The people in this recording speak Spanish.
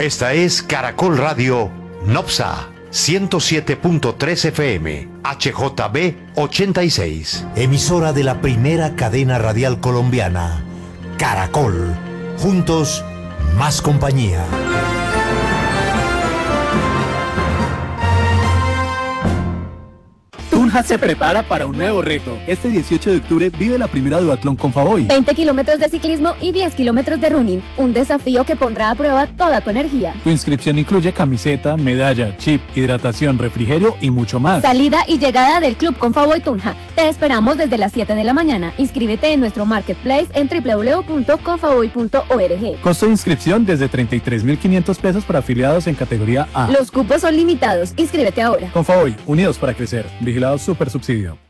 Esta es Caracol Radio Nopsa 107.3 FM, HJB 86. Emisora de la primera cadena radial colombiana, Caracol. Juntos, más compañía. Tunja se prepara para un nuevo reto. Este 18 de octubre vive la primera duatlón con Favoy. 20 kilómetros de ciclismo y 10 kilómetros de running. Un desafío que pondrá a prueba toda tu energía. Tu inscripción incluye camiseta, medalla, chip, hidratación, refrigerio y mucho más. Salida y llegada del Club Confavoy Tunja. Te esperamos desde las 7 de la mañana. Inscríbete en nuestro marketplace en www.confavoy.org. Costo de inscripción desde 33.500 pesos para afiliados en categoría A. Los cupos son limitados. Inscríbete ahora. Confavoy, unidos para crecer. Vigilado Super Subsidio.